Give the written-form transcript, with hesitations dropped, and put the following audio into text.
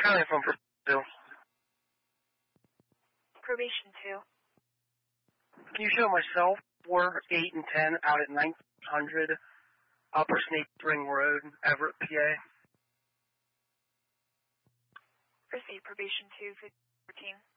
Calling from Brazil. Probation 2. Can you show myself 4, 8, and 10 out at 1900 Upper Snake Spring Road, Everett, PA? Proceed, probation 2, 14.